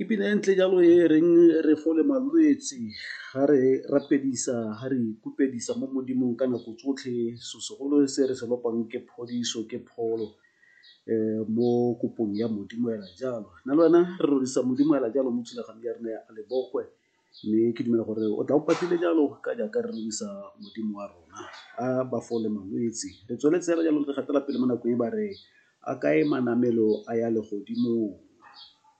Ke pina e ntle jalo e reng re fole malwetse ga re rapedisa ga re ikupedisa mo modimong ka nako tsotlhe segolo se re se lopang ke phodiso ke pholo mo kopong ya modimo hela jalo nna le wena re rorisa modimo hela jalo mo thulaganyong ya rena ya Lebokwe mme ke dumela gore o tla o patile jalo ka jaaka re rorisa modimo wa rona a ba fole malwetse re tsweletse hela jalo re gatela pele mo nakong e ba re a kae manamelo a ya legodimong.